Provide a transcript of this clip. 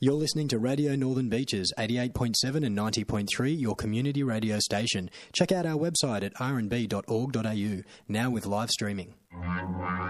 You're listening to Radio Northern Beaches, 88.7 and 90.3, your community radio station. Check out our website at rnb.org.au, now with live streaming.